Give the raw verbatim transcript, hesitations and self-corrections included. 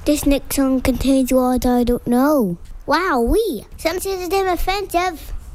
This next song contains words I don't know. Wow, we. Some says them offensive.